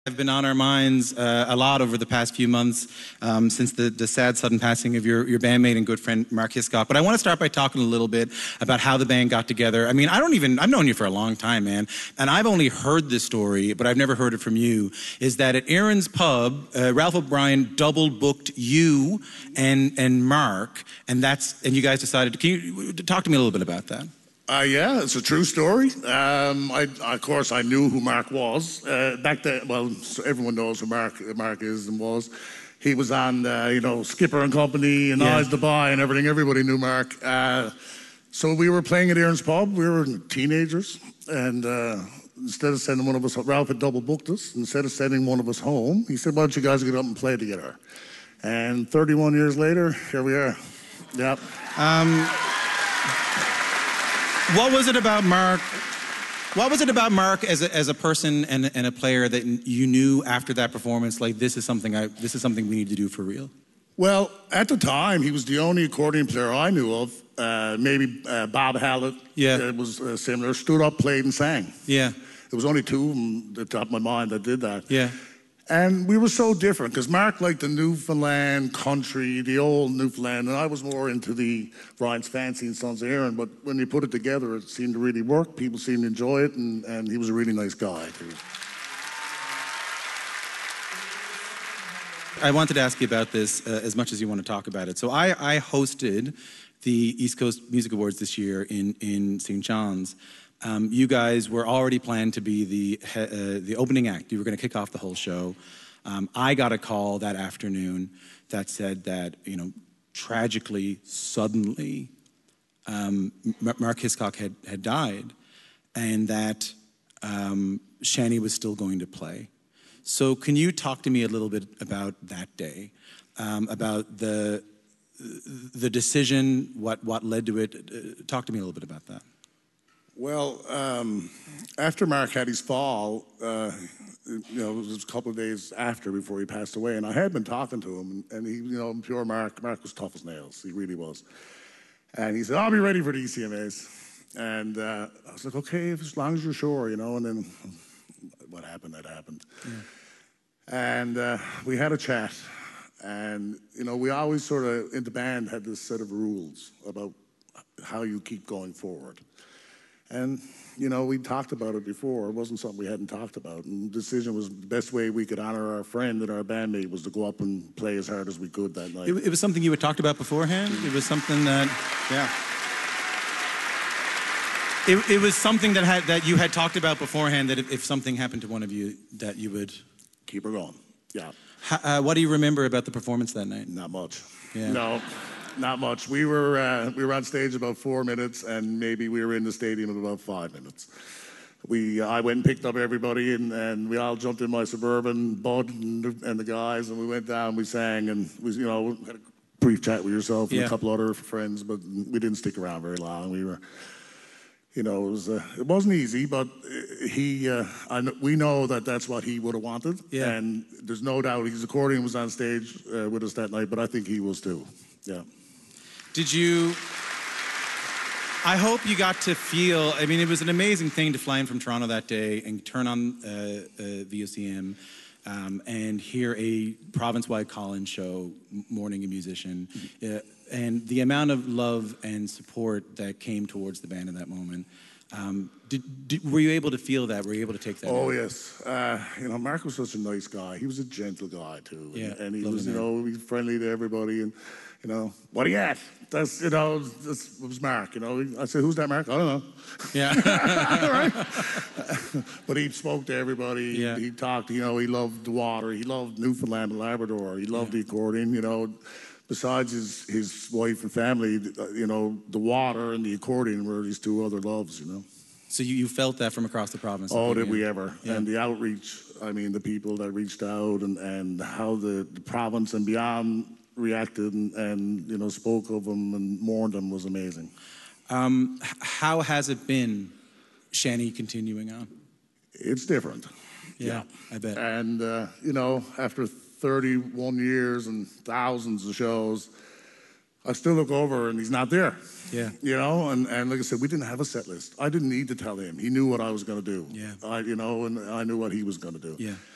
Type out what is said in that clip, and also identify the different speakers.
Speaker 1: have been on our minds a lot over the past few months since the sad sudden passing of your bandmate and good friend Mark Hiscock. But I want to start by talking a little bit about how the band got together. I mean, I've known you for a long time, man, and I've only heard this story, but I've never heard it from you, is that at Aaron's Pub, Ralph O'Brien double booked you and Mark, and you guys decided, can you talk to me a little bit about that?
Speaker 2: Yeah, it's a true story. Of course, I knew who Mark was. Back then, well, everyone knows who Mark is and was. He was on, Skipper and Company and Eyes to Buy and everything. Everybody knew Mark. So we were playing at Aaron's Pub. We were teenagers. And instead of sending one of us, Ralph had double booked us. Instead of sending one of us home, he said, why don't you guys get up and play together? And 31 years later, here we are. Yep.
Speaker 1: What was it about Mark? What was it about Mark as a person and a player that you knew after that performance, like this is something we need to do for real?
Speaker 2: Well, at the time, he was the only accordion player I knew of. Maybe Bob Hallett.
Speaker 1: Yeah.
Speaker 2: Was similar. Stood up, played, and sang.
Speaker 1: Yeah.
Speaker 2: There was only two of them at the top of my mind that did that.
Speaker 1: Yeah.
Speaker 2: And we were so different, because Mark liked the Newfoundland country, the old Newfoundland, and I was more into the Ryan's Fancy and Sons of Erin, but when you put it together, it seemed to really work. People seemed to enjoy it, and he was a really nice guy, too.
Speaker 1: I wanted to ask you about this as much as you want to talk about it. So I hosted the East Coast Music Awards this year in St. John's. You guys were already planned to be the opening act. You were going to kick off the whole show. I got a call that afternoon that said that, tragically, suddenly, Mark Hiscock had died, and that Shani was still going to play. So can you talk to me a little bit about that day, about the decision, what led to it? Talk to me a little bit about that.
Speaker 2: Well, after Mark had his fall, it was a couple of days before he passed away, and I had been talking to him, and he, pure Mark was tough as nails, he really was. And he said, I'll be ready for the ECMAs. And I was like, okay, as long as you're sure, and then what happened, that happened. Yeah. And we had a chat, and, we always sort of, in the band, had this set of rules about how you keep going forward. And, we talked about it before. It wasn't something we hadn't talked about. And the decision was the best way we could honor our friend and our bandmate was to go up and play as hard as we could that night.
Speaker 1: It was something you had talked about beforehand? It was something that...
Speaker 2: Yeah.
Speaker 1: It was something that you had talked about beforehand, that if something happened to one of you, that you would...
Speaker 2: Keep her going, yeah.
Speaker 1: What do you remember about the performance that night?
Speaker 2: Not much.
Speaker 1: Yeah.
Speaker 2: No. Not much. We were on stage about 4 minutes, and maybe we were in the stadium in about 5 minutes. I went and picked up everybody, and we all jumped in my Suburban, Bud and the guys, and we went down, we sang, and we had a brief chat with yourself and a couple other friends, but we didn't stick around very long. We were, it wasn't easy, but we know that that's what he would have wanted, and there's no doubt his accordion was on stage with us that night, but I think he was too. Yeah.
Speaker 1: I hope you got to feel, it was an amazing thing to fly in from Toronto that day and turn on VOCM and hear a province-wide call-in show, Morning a Musician, and the amount of love and support that came towards the band in that moment. Were you able to feel that? Were you able to take that?
Speaker 2: Oh, yes. Mark was such a nice guy. He was a gentle guy, too.
Speaker 1: Yeah,
Speaker 2: and he was, he was friendly to everybody. And, what are you at? That was Mark, I said, who's that, Mark? I don't know.
Speaker 1: Yeah.
Speaker 2: Right? But he spoke to everybody.
Speaker 1: Yeah.
Speaker 2: He talked, he loved the water. He loved Newfoundland and Labrador. He loved the accordion, Besides his wife and family, the water and the accordion were his two other loves,
Speaker 1: So you felt that from across the province?
Speaker 2: Oh, did we ever.
Speaker 1: Yeah.
Speaker 2: And the outreach, the people that reached out and how the province and beyond reacted and spoke of them and mourned them was amazing.
Speaker 1: How has it been, Shani, continuing on?
Speaker 2: It's different.
Speaker 1: Yeah, I bet.
Speaker 2: And, after 31 years and thousands of shows, I still look over and he's not there.
Speaker 1: Yeah.
Speaker 2: And like I said, we didn't have a set list. I didn't need to tell him. He knew what I was going to do.
Speaker 1: Yeah.
Speaker 2: And I knew what he was going to do.
Speaker 1: Yeah.